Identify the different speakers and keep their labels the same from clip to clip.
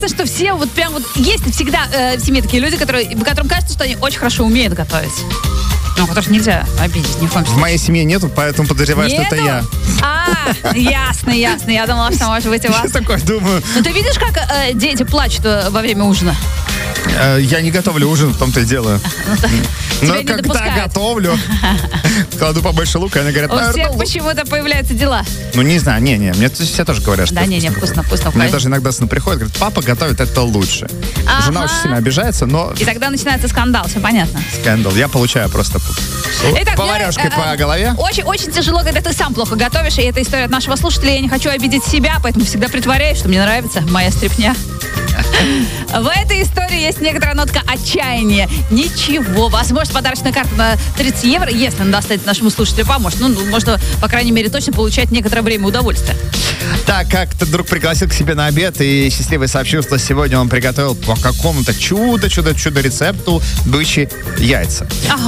Speaker 1: что все вот прям вот есть всегда в семье такие люди, которым кажется, что они очень хорошо умеют готовить. Ну, которых нельзя обидеть ни в коем случае.
Speaker 2: В моей семье нету, поэтому подозреваю, что это я.
Speaker 1: Ясно. Я думала, что может быть у вас.
Speaker 2: Я такой думаю.
Speaker 1: Ну, ты видишь, как дети плачут во время ужина?
Speaker 2: Я не готовлю ужин, в том-то и дело. Но когда готовлю, кладу побольше лука, и они говорят...
Speaker 1: У всех почему-то появляются дела.
Speaker 2: Ну, не знаю, мне все тоже говорят, что
Speaker 1: вкусно.
Speaker 2: Мне даже иногда сыны приходят, говорят, папа готовит это лучше. Жена очень сильно обижается, но...
Speaker 1: И тогда начинается скандал, все понятно.
Speaker 2: Скандал. Я получаю просто поварешкой по голове.
Speaker 1: Очень тяжело, когда ты сам плохо готовишь, и это история от нашего слушателя. Я не хочу обидеть себя, поэтому всегда притворяюсь, что мне нравится моя стряпня. В этой истории есть некоторая нотка отчаяния. Ничего. Возможно, подарочная карта на 30 евро, если она достанет нашему слушателю, поможет. Ну, можно, по крайней мере, точно получать некоторое время удовольствия.
Speaker 2: Так, как-то друг пригласил к себе на обед и счастливый сообщил, что сегодня он приготовил по какому-то чудо-рецепту бычьи яйца.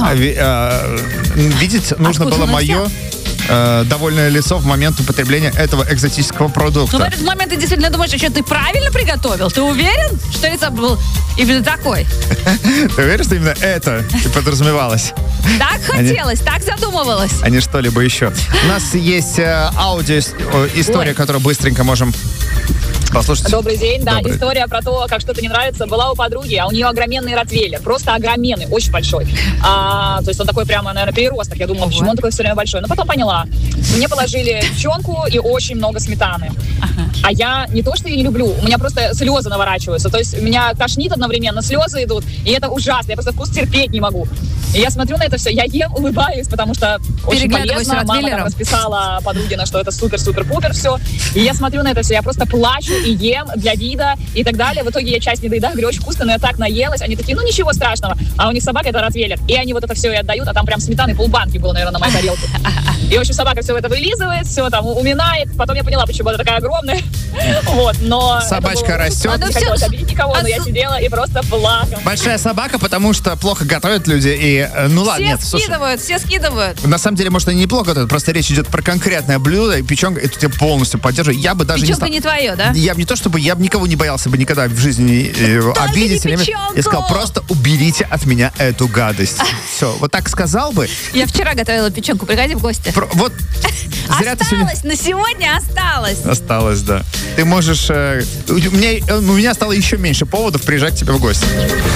Speaker 2: Видеть нужно было мое довольное лицо в момент употребления этого экзотического продукта.
Speaker 1: Ну, в этот момент ты действительно думаешь, что ты правильно приготовил? Ты уверен, что рецепт был именно такой?
Speaker 2: Ты уверен, что именно это подразумевалось?
Speaker 1: Так хотелось, так задумывалось.
Speaker 2: А не что-либо еще. У нас есть аудиоистория, которую быстренько можем послушать.
Speaker 3: Добрый день, да. История про то, как что-то не нравится, была у подруги, а у нее огроменный ротвейлер. Просто огроменный, очень большой. То есть он такой прямо, наверное, переросток. Я думала, почему он такой все время большой. Но потом поняла. Мне положили печенку и очень много сметаны. А я не то, что я не люблю, у меня просто слезы наворачиваются. То есть меня тошнит одновременно, слезы идут. И это ужасно. Я просто вкус терпеть не могу. И я смотрю на это все, я ем, улыбаюсь, потому что очень полезно. Мама там расписала подругина, что это супер-супер-пупер все. И я смотрю на это все, я просто плачу и ем для вида и так далее. В итоге я часть не доедаю, говорю, очень вкусно, но я так наелась. Они такие, ну ничего страшного. А у них собака это ротвейлер. И они вот это все и отдают, а там прям сметаны полбанки было, наверное, на моей тарелке. И, в общем, собака все это вылизывает, все там уминает. Потом я поняла, почему она такая огромная. Вот, но...
Speaker 2: Собачка растет.
Speaker 3: Не хотелось обидеть никого, но я сидела и просто плакала.
Speaker 2: Большая собака, потому что плохо готовят люди. И, ну ладно, нет,
Speaker 1: слушай. Все скидывают.
Speaker 2: На самом деле, может, они неплохо готовят, просто речь идет про конкретное блюдо, и печенка, и тут я полностью поддерживаю. Я бы даже
Speaker 1: печенка не твое, да?
Speaker 2: Я бы не то, чтобы я бы никого не боялся бы никогда в жизни обидеть. Я сказал, просто уберите от меня эту гадость. Все, вот так сказал бы.
Speaker 1: Я вчера готовила печенку, приходи в гости.
Speaker 2: Вот.
Speaker 1: Осталось, на сегодня осталось.
Speaker 2: Осталось, да. Ты можешь... У меня стало еще меньше поводов приезжать к тебе в гости.